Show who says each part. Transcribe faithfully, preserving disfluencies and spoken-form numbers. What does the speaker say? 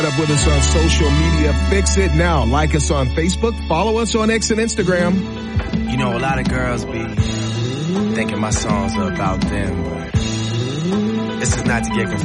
Speaker 1: Up with us on social media. Fix it now. Like us on Facebook. Follow us on X and Instagram.
Speaker 2: You know, a lot of girls be thinking my songs are about them, but this is not to get confused.